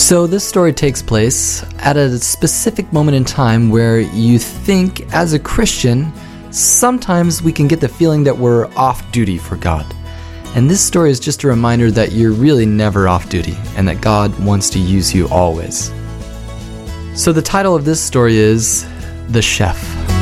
So this story takes place at a specific moment in time where you think, as a Christian, sometimes we can get the feeling that we're off duty for God. And this story is just a reminder that you're really never off duty and that God wants to use you always. So the title of this story is The Chef.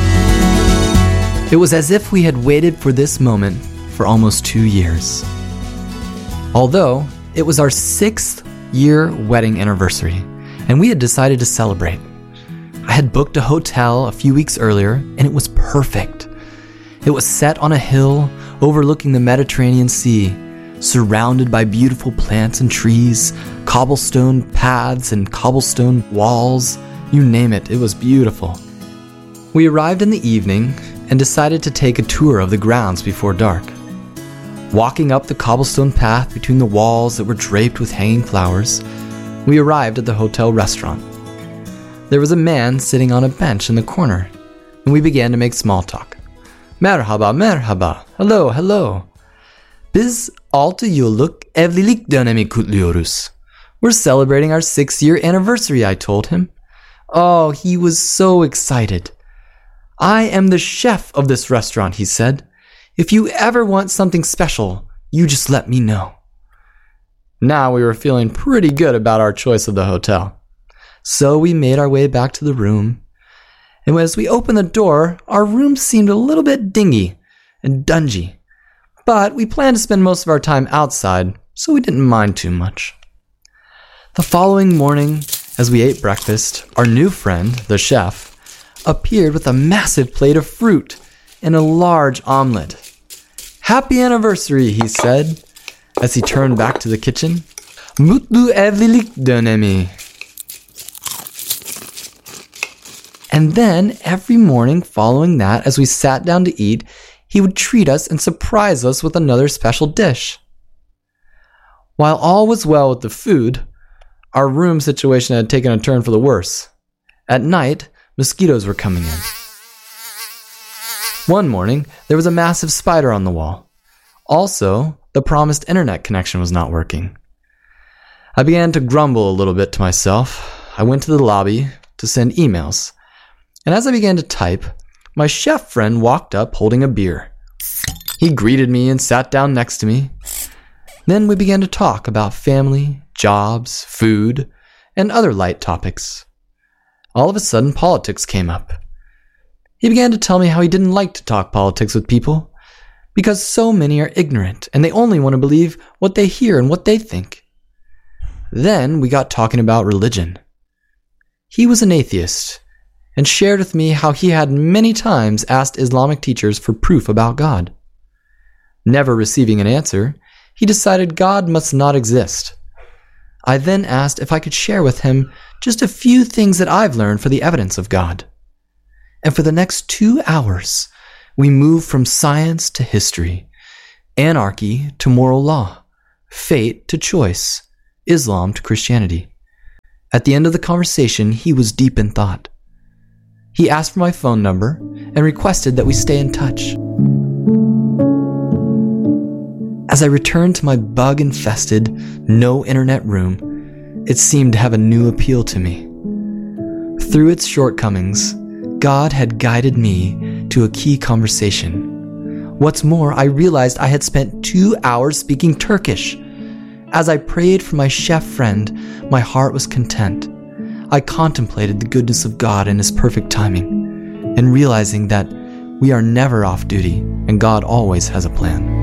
It was as if we had waited for this moment for almost 2 years. Although it was our 6th year wedding anniversary, and we had decided to celebrate. I had booked a hotel a few weeks earlier, and it was perfect. It was set on a hill overlooking the Mediterranean Sea, surrounded by beautiful plants and trees, cobblestone paths and cobblestone walls. You name it, it was beautiful. We arrived in the evening and decided to take a tour of the grounds before dark. Walking up the cobblestone path between the walls that were draped with hanging flowers, we arrived at the hotel restaurant. There was a man sitting on a bench in the corner, and we began to make small talk. Merhaba, merhaba. Hello, hello. Biz 6 yıllık evlilik dönemi kutluyoruz. We're celebrating our 6-year anniversary, I told him. Oh, he was so excited. I am the chef of this restaurant, he said. If you ever want something special, you just let me know. Now we were feeling pretty good about our choice of the hotel. So we made our way back to the room. And as we opened the door, our room seemed a little bit dingy and dungy. But we planned to spend most of our time outside, so we didn't mind too much. The following morning, as we ate breakfast, our new friend, the chef, appeared with a massive plate of fruit and a large omelet. Happy anniversary, he said, as he turned back to the kitchen. Mutlu evlilik dönemi. And then, every morning following that, as we sat down to eat, he would treat us and surprise us with another special dish. While all was well with the food, our room situation had taken a turn for the worse. At night, mosquitoes were coming in. One morning, there was a massive spider on the wall. Also, the promised internet connection was not working. I began to grumble a little bit to myself. I went to the lobby to send emails. And as I began to type, my chef friend walked up holding a beer. He greeted me and sat down next to me. Then we began to talk about family, jobs, food, and other light topics. All of a sudden, politics came up. He began to tell me how he didn't like to talk politics with people because so many are ignorant and they only want to believe what they hear and what they think. Then we got talking about religion. He was an atheist and shared with me how he had many times asked Islamic teachers for proof about God. Never receiving an answer, he decided God must not exist. I then asked if I could share with him just a few things that I've learned for the evidence of God. And for the next 2 hours, we moved from science to history, anarchy to moral law, fate to choice, Islam to Christianity. At the end of the conversation, he was deep in thought. He asked for my phone number and requested that we stay in touch. As I returned to my bug-infested, no-internet room, it seemed to have a new appeal to me. Through its shortcomings, God had guided me to a key conversation. What's more, I realized I had spent 2 hours speaking Turkish. As I prayed for my chef friend, my heart was content. I contemplated the goodness of God and His perfect timing, and realizing that we are never off duty and God always has a plan.